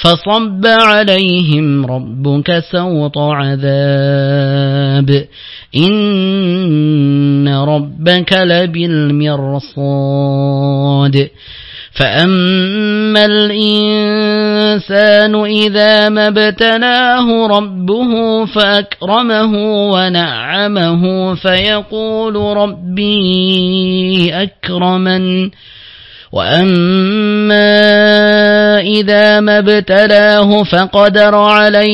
فصب عليهم ربك سوط عذاب إن ربك لبالمرصاد فأما الإنسان إذا ما ابتلاه ربه فأكرمه ونعمه فيقول ربي أكرمن وأما إذا ما ابتلاه فقدر عليه